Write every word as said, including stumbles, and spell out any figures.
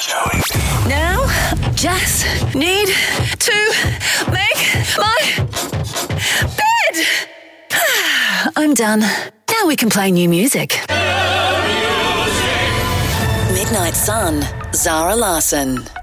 Joey. Now, just need to make my bed. I'm done. Now we can play new music. Midnight Sun, Zara Larsson.